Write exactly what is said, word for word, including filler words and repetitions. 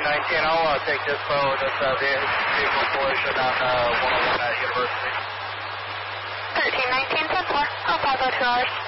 nineteen, I'll uh, take this photo of this uh, vehicle collision on uh, one oh one at University. thirteen nineteen, ten four, I'll follow two hours.